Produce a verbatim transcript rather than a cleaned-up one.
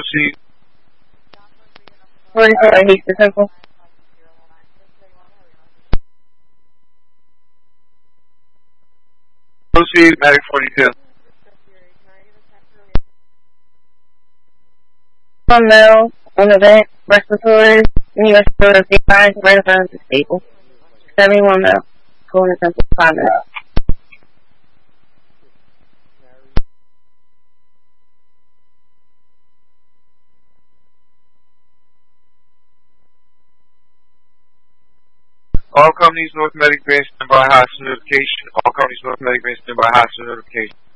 Proceed. forty-four, East the Circle. Proceed, Medic forty-two. One male, on the vent, respiratory, U S respiratory, five, right above the staple. seventy-one male, calling the temple, five male. All companies North Medic Bay stand by hostage notification. All companies North Medic Bay stand by hostage notification.